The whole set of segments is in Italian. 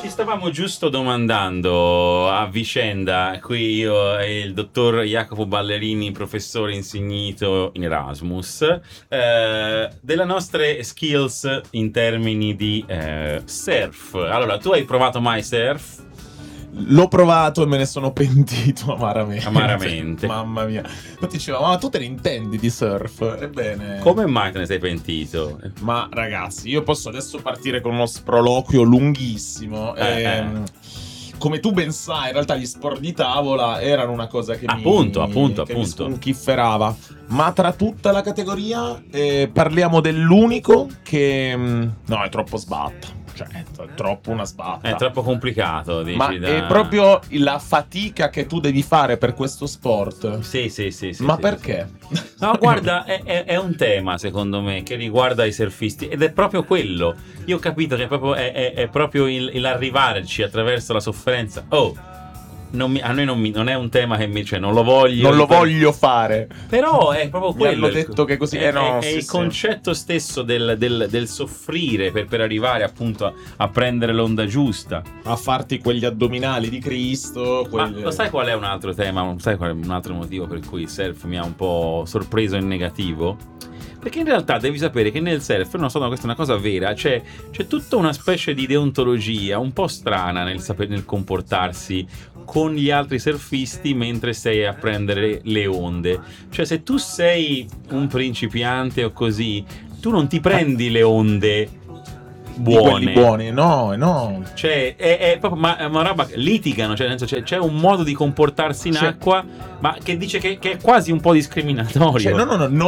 Ci stavamo giusto domandando a vicenda, qui io e il dottor Jacopo Ballerini, professore insignito in Erasmus, delle nostre skills in termini di surf. Allora, tu hai provato mai surf? L'ho provato e me ne sono pentito amaramente. Amaramente. Mamma mia. Infatti diceva, ma tu te ne intendi di surf? Ebbene... Come mai te ne sei pentito? Ma ragazzi, io posso adesso partire con uno sproloquio lunghissimo. Come tu ben sai, in realtà gli sport di tavola erano una cosa che mi sconchifferava. Ma tra tutta la categoria parliamo dell'unico che... no, è troppo sbatta. Cioè, è troppo una sbatta. È troppo complicato, dici. Ma è proprio la fatica che tu devi fare per questo sport. Sì. Ma perché? No, guarda, è un tema, secondo me, che riguarda i surfisti. Ed è proprio quello. Io ho capito che è proprio l'arrivarci attraverso la sofferenza. A noi non è un tema che cioè non lo voglio. Non lo voglio fare. Però è proprio quello. Mi hanno detto che così è il concetto stesso del soffrire per arrivare appunto a prendere l'onda giusta. A farti quegli addominali di Cristo. Ma lo sai qual è un altro tema? Sai qual è un altro motivo per cui il surf mi ha un po' sorpreso in negativo? Perché in realtà devi sapere che nel surf, non so, no, questa è una cosa vera, c'è tutta una specie di deontologia un po' strana nel comportarsi con gli altri surfisti mentre sei a prendere le onde. Cioè, se tu sei un principiante o così, tu non ti prendi le onde buone, no. Cioè, è proprio una roba, litigano, cioè, nel senso, c'è un modo di comportarsi in acqua, ma che dice che è quasi un po' discriminatorio. Cioè,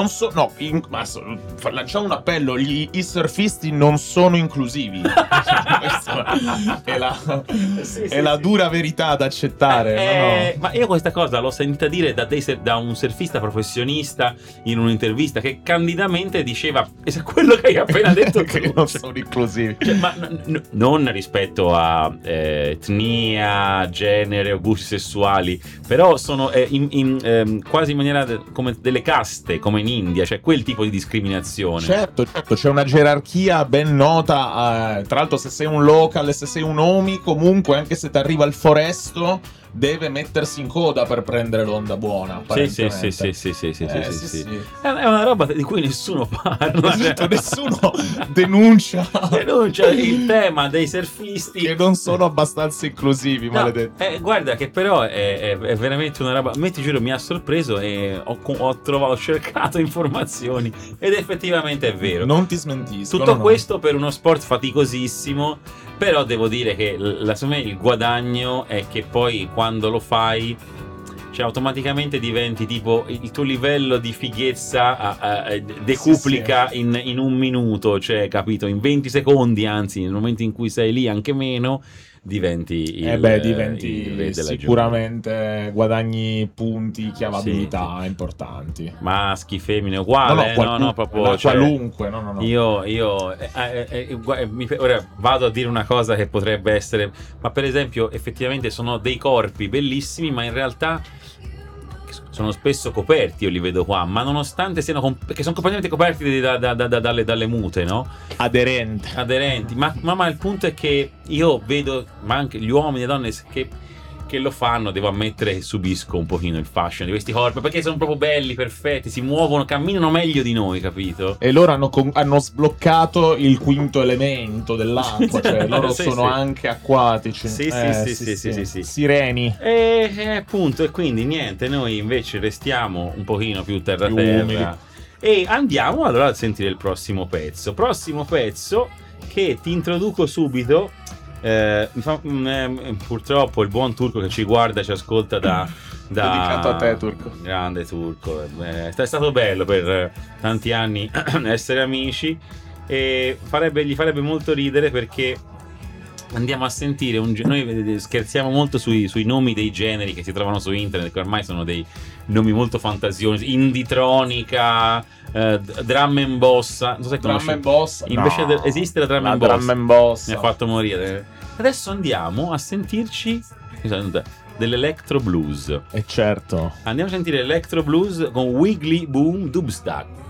lanciamo un appello: i surfisti non sono inclusivi. Questa è la dura verità da accettare. Ma io questa cosa l'ho sentita dire da un surfista professionista in un'intervista, che candidamente diceva quello che hai appena detto che non sono inclusivi. Cioè, ma non rispetto a etnia, genere o gusti sessuali, però sono quasi in maniera come delle caste, come in India, cioè quel tipo di discriminazione. Certo, c'è una gerarchia ben nota. Tra l'altro, se sei un local, se sei un omi, comunque, anche se ti arriva il foresto, deve mettersi in coda per prendere l'onda buona. Sì. È una roba di cui nessuno parla. Esatto, nessuno denuncia il tema dei surfisti che non sono abbastanza inclusivi, maledetti. Guarda che però è veramente una roba. A me, ti giuro, mi ha sorpreso e ho cercato informazioni ed effettivamente è vero. Non ti smentisco. Tutto questo per uno sport faticosissimo. Però devo dire che secondo me il guadagno è che poi quando lo fai, cioè, automaticamente diventi tipo, il tuo livello di fighezza decuplica in un minuto, cioè, capito? In 20 secondi, anzi, nel momento in cui sei lì, anche meno, diventi diventi sicuramente guadagni punti, chiavabilità importanti. Maschi, femmine, uguale, proprio qualunque. Io ora vado a dire una cosa che potrebbe essere, ma per esempio effettivamente sono dei corpi bellissimi, ma in realtà sono spesso coperti, io li vedo qua, ma nonostante siano perché sono completamente coperti dalle mute, no? Aderenti, ma il punto è che io vedo, ma anche gli uomini e le donne che lo fanno, devo ammettere che subisco un pochino il fashion di questi corpi, perché sono proprio belli, perfetti, si muovono, camminano meglio di noi, capito? E loro hanno sbloccato il quinto elemento dell'acqua, cioè loro sono anche acquatici. Sì. Sireni. Appunto, e quindi niente, noi invece restiamo un pochino più terra e andiamo allora a sentire il prossimo pezzo che ti introduco subito. Purtroppo il buon Turco che ci guarda, ci ascolta dedicato a te, Turco, grande Turco, è stato bello per tanti anni essere amici, e gli farebbe molto ridere perché andiamo a sentire noi scherziamo molto sui nomi dei generi che si trovano su internet, che ormai sono dei nomi molto fantasiosi: Inditronica, Drum and Bossa. Non so se conosci. Drum and Bossa. Invece esiste la Drum and Bossa. Mi ha fatto morire. Adesso andiamo a sentirci dell'electro blues. E certo. Andiamo a sentire electro blues con Wiggly Boom Dubstep.